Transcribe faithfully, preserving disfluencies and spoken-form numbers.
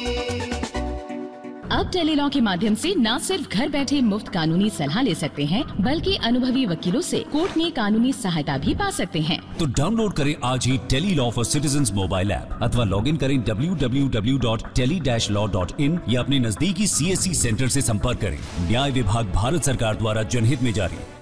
अब टेलीलॉ के माध्यम से न सिर्फ घर बैठे मुफ्त कानूनी सलाह ले सकते हैं, बल्कि अनुभवी वकीलों से कोर्ट में कानूनी सहायता भी पा सकते हैं। तो डाउनलोड करें आज ही Tele-Law for citizens mobile app अथवा लॉग इन करें W W W dot tele dash law dot in या अपने नजदीकी सी एस सी सेंटर से संपर्क करें। न्याय विभाग भारत सरकार द्वारा जनहित में जारी।